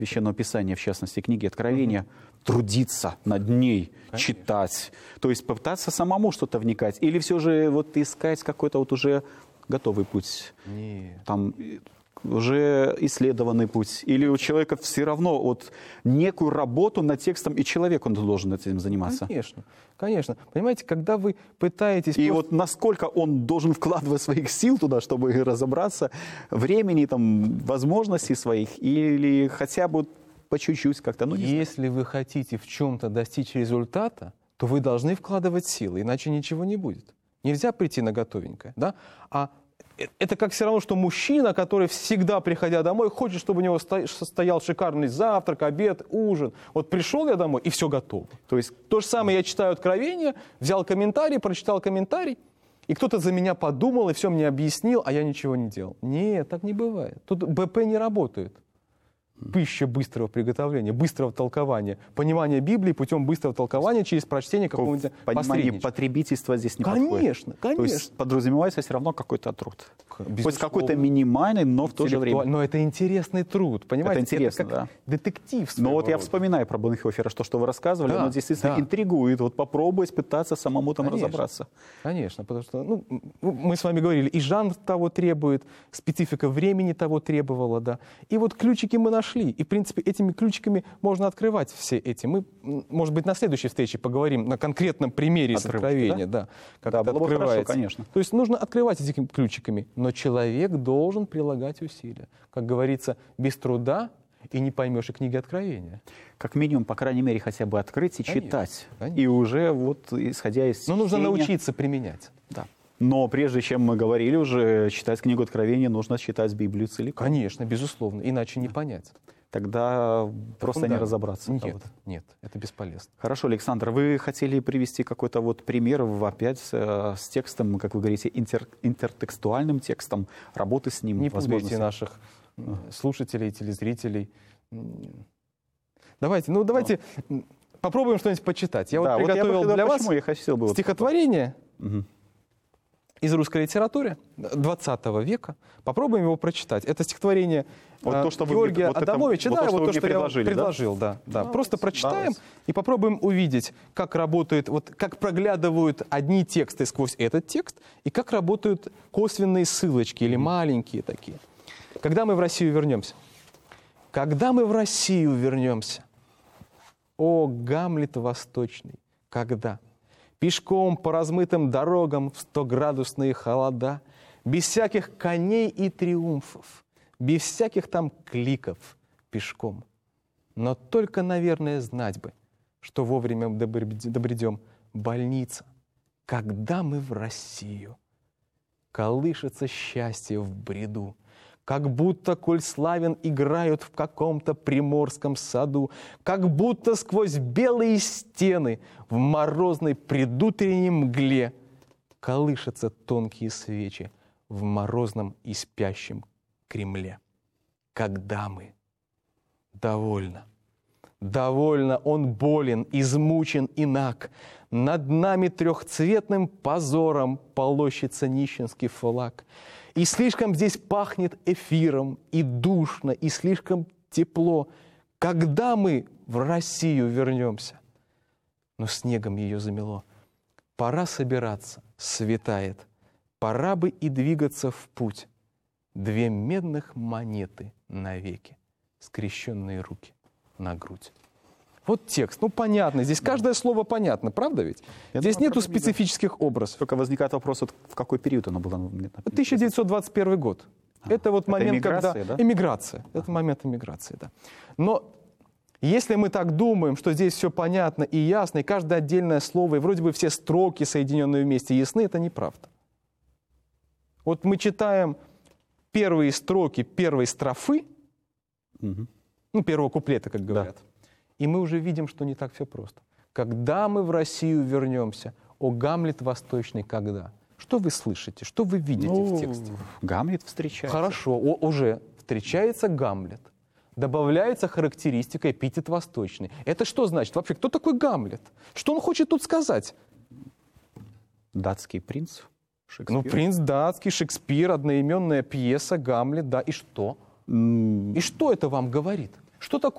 Священного Писания, в частности, книги Откровения, трудиться над ней, читать. То есть попытаться самому что-то вникать. Или все же вот искать какой-то вот уже готовый путь. Нет. Там уже исследованный путь. Или у человека все равно вот некую работу над текстом, и человек он должен этим заниматься. Конечно, конечно. Понимаете, когда вы пытаетесь... И вот насколько он должен вкладывать своих сил туда, чтобы разобраться, времени, там, возможностей своих, или хотя бы по чуть-чуть как-то, ну, не знаю. Если вы хотите в чем-то достичь результата, то вы должны вкладывать силы, иначе ничего не будет. Нельзя прийти на готовенькое, да? А это как все равно, что мужчина, который всегда, приходя домой, хочет, чтобы у него стоял шикарный завтрак, обед, ужин. Вот пришел я домой, и все готово. То есть то же самое я читаю Откровение, взял комментарий, прочитал комментарий, и кто-то за меня подумал и все мне объяснил, а я ничего не делал. Нет, так не бывает. Тут БП не работает. Пища быстрого приготовления, быстрого толкования, понимание Библии путем быстрого толкования через прочтение какого-нибудь понимание потребительства здесь не подходит. Конечно, конечно. То есть подразумевается все равно какой-то труд. Пусть какой-то минимальный, но в то же время. Но это интересный труд, понимаете? Это интересно, это как да. детектив. Но вот я рода. вспоминаю про Бонхофера, что вы рассказывали, Да, оно действительно да. интригует. Вот попробовать пытаться самому там Конечно. разобраться. Конечно, потому что ну, мы с вами говорили, и жанр того требует, специфика времени того требовала, да. И вот ключики мы нашли. И, в принципе, этими ключиками можно открывать все эти. Мы, может быть, на следующей встрече поговорим на конкретном примере из Откровения, да, как это было бы хорошо, открывается. конечно. То есть нужно открывать этими ключиками, но человек должен прилагать усилия. Как говорится, без труда и не поймешь и книги Откровения. Как минимум, по крайней мере, хотя бы открыть и Конечно, читать. конечно. И уже вот исходя из Но нужно чтения- научиться применять. Да. Но прежде чем мы говорили уже, читать книгу Откровения, нужно читать Библию целиком. Конечно, безусловно, иначе не понять. Тогда просто не разобраться. Нет, правда. нет, это бесполезно. Хорошо, Александр, вы хотели привести какой-то вот пример опять с текстом, как вы говорите, интертекстуальным текстом, работы с ним? Не возможности? путайте наших слушателей, телезрителей. Давайте попробуем что-нибудь почитать. Я Да, вот приготовил для вас почему я хотел бы стихотворение из русской литературы 20 века. Попробуем его прочитать. Это стихотворение Вот то, что вы Георгия вот это- Адамовича. вот Да, то, что вот вы то, мне что я вам предложили, да? предложил. Да? Давайте, Просто прочитаем давайте. и попробуем увидеть, как работает, вот как проглядывают одни тексты сквозь этот текст, и как работают косвенные ссылочки или маленькие такие. Когда мы в Россию вернемся? Когда мы в Россию вернемся? О, Гамлет восточный, когда? Пешком по размытым дорогам в 100-градусные холода, без всяких коней и триумфов, без всяких там кликов пешком. Но только, наверное, знать бы, что вовремя добредем. Больница, когда мы в Россию. Колышется счастье в бреду, как будто, коль славен, играют в каком-то приморском саду, как будто сквозь белые стены в морозной предутренней мгле колышутся тонкие свечи в морозном и спящем Кремле. Когда мы? Довольно. Довольно, он болен, измучен и наг. Над нами трехцветным позором полощется нищенский флаг. И слишком здесь пахнет эфиром, и душно, и слишком тепло. Когда мы в Россию вернемся? Но снегом ее замело. Пора собираться, светает. Пора бы и двигаться в путь. 2 медных монеты навеки, скрещенные руки на грудь. Вот текст. Ну, понятно. Здесь каждое слово понятно, правда ведь? Здесь нету специфических образов. Только возникает вопрос, вот в какой период оно было? 1921 год. Это вот момент, эмиграция, когда... да? Эмиграция. Это момент эмиграции, да. Но если мы так думаем, что здесь все понятно и ясно, и каждое отдельное слово, и вроде бы все строки, соединенные вместе, ясны, это неправда. Вот мы читаем первые строки первой строфы, ну, первого куплета, как говорят, и мы уже видим, что не так все просто. Когда мы в Россию вернемся, о, Гамлет восточный, когда? Что вы слышите, что вы видите в тексте? Гамлет встречается. Хорошо, уже встречается Гамлет. Добавляется характеристика эпитет восточный. Это что значит? Вообще, кто такой Гамлет? Что он хочет тут сказать? Датский принц Шекспир. Ну, принц датский, Шекспир, одноименная пьеса, Гамлет, да. И что? И что это вам говорит? Что такое?